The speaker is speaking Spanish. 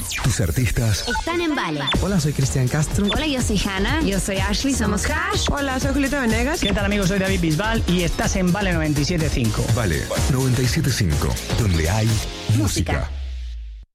Tus artistas están en Vale. Hola, soy Cristian Castro. Hola, yo soy Hanna. Yo soy Ashley, somos Hash. Hola, soy Julieta Venegas. ¿Qué tal, amigos? Soy David Bisbal y estás en Vale 97.5. Vale 97.5, donde hay música.